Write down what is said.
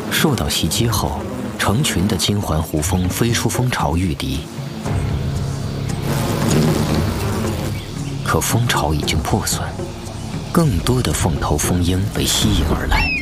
受到袭击后，成群的金环胡蜂飞出蜂巢御敌。可蜂巢已经破损，更多的凤头蜂鹰被吸引而来。